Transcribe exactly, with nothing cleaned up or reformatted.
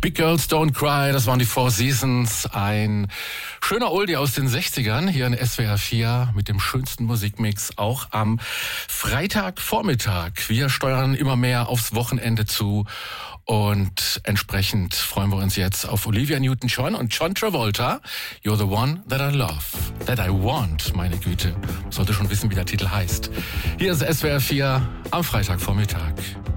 Big Girls Don't Cry, das waren die Four Seasons. Ein schöner Oldie aus den sechzigern hier in S W R vier mit dem schönsten Musikmix, auch am Freitagvormittag. Wir steuern immer mehr aufs Wochenende zu und entsprechend freuen wir uns jetzt auf Olivia Newton-John und John Travolta. You're the one that I love, that I want. Meine Güte, sollte schon wissen, wie der Titel heißt. Hier ist S W R vier am Freitagvormittag.